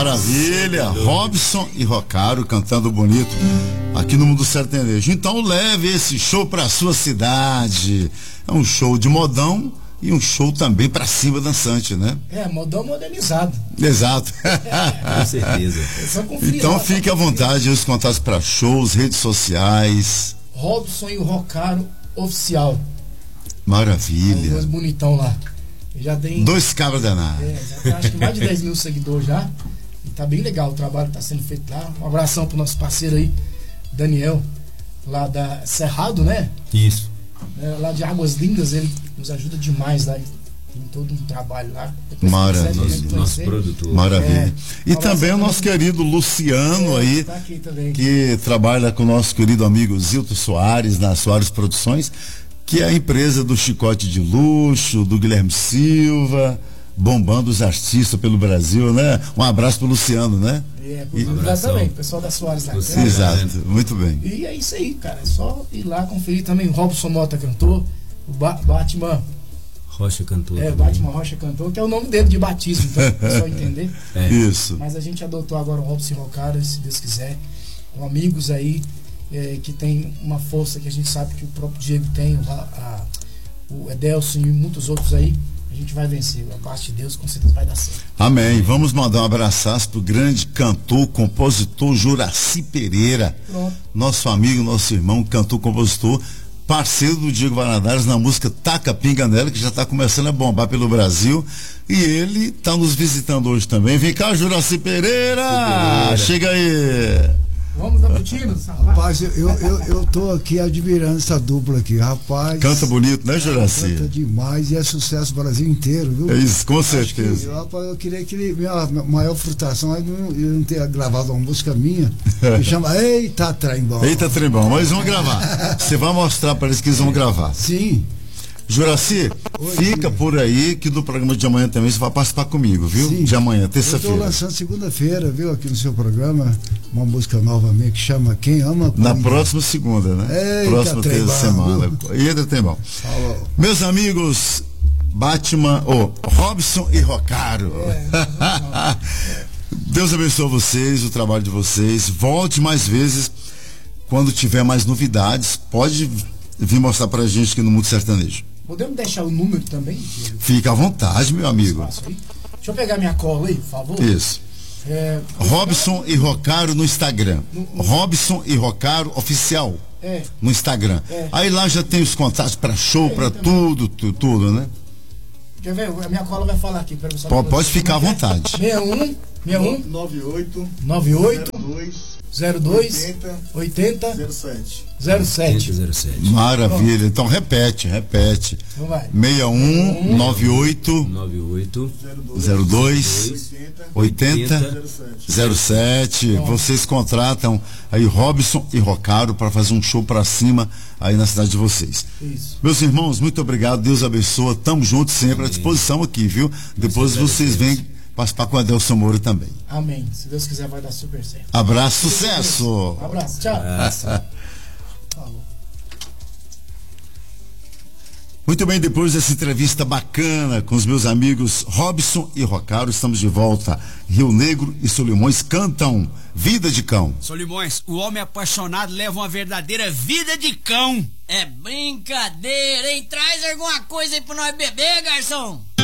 Maravilha, Robson e Rocaro cantando bonito aqui no Mundo Sertanejo. Então leve esse show pra sua cidade. É um show de modão e um show também pra cima dançante, né? É, modão modernizado. Exato. Com certeza. Então fique à vontade, os contatos para shows, redes sociais. Robson e o Rocaro Oficial. Maravilha. Dois bonitão lá. Já tem 2 cabras danados. Já tem, acho que mais de 10 mil seguidores já. E tá bem legal o trabalho que tá sendo feito lá. Um abração pro nosso parceiro aí, Daniel, lá da Cerrado, né? Isso. Lá de Águas Lindas, ele nos ajuda demais lá. Tem todo um trabalho lá. Maravilha. Nosso produtor. Maravilha. E também o nosso querido Luciano aí, tá aqui também, que trabalha com o nosso querido amigo Zilton Soares, na Soares Produções, que é a empresa do Chicote de Luxo, do Guilherme Silva, bombando os artistas pelo Brasil, né? Um abraço pro Luciano, né? Também, pessoal da Soares lá. Exato, muito bem. E é isso aí, cara. É só ir lá conferir também. O Robson Mota cantou, o Batman Rocha cantou. Batman Rocha cantou, que é o nome dele de batismo, então, pra pessoal entender. Isso. Mas a gente adotou agora o Robson e o Rocaro, se Deus quiser, com amigos aí que tem uma força que a gente sabe que o próprio Diego tem, o Edelson e muitos outros aí. A gente vai vencer, abaixo de Deus, com certeza vai dar certo. Amém. Vamos mandar um abraço pro grande cantor, compositor Juraci Pereira. Pronto. Nosso amigo, nosso irmão, cantor, compositor, parceiro do Diego Valadares na música Taca Pinga Nela, que já está começando a bombar pelo Brasil. E ele está nos visitando hoje também. Vem cá, Juraci Pereira! Chega aí! Vamos dar tiro, rapaz, eu tô aqui admirando essa dupla aqui, rapaz. Canta bonito, né, Juraci? Canta demais e é sucesso no Brasil inteiro, viu? É isso, com certeza. Rapaz, eu queria que minha maior frustração é eu não ter gravado uma música minha que chama Eita Trembão. Eita Trembão, mas vão gravar. Você vai mostrar para eles que eles vão gravar. Sim. Juraci, fica por aí que no programa de amanhã também você vai participar comigo, viu? Sim. De amanhã, terça-feira. Eu tô lançando segunda-feira, viu, aqui no seu programa, uma música nova minha que chama Quem Ama Cuida. Na próxima segunda, né? Eita, próxima terça semana. Eita, Trembão. Meus amigos, Robson e Rocaro. Deus abençoe vocês, o trabalho de vocês. Volte mais vezes quando tiver mais novidades. Pode vir mostrar pra gente aqui no Mundo Sertanejo. Podemos deixar o número também? Fica à vontade, meu amigo. Deixa eu pegar minha cola aí, por favor. Isso. Robson e Rocaro no Instagram. Robson e Rocaro Oficial. No Instagram. Aí lá já tem os contatos para show, para tudo, Quer ver? A minha cola vai falar aqui. Pode ficar à vontade. 61 98 02 80 07. Maravilha. Então repete. Então vai. 61 98 02 80 07. Vocês contratam aí Robson e Rocaro para fazer um show para cima aí na cidade de vocês. Isso. Meus irmãos, muito obrigado. Deus abençoa. Tamo junto sempre à disposição aqui, viu? Depois vocês vêm participar com o Adelson Moura também. Amém. Se Deus quiser vai dar super certo. Abraço, sucesso. Um abraço, tchau. Muito bem, depois dessa entrevista bacana com os meus amigos Robson e Rocaro, estamos de volta. Rio Negro e Solimões cantam Vida de Cão. Solimões, o homem apaixonado leva uma verdadeira vida de cão. É brincadeira, hein? Traz alguma coisa aí pra nós beber, garçom.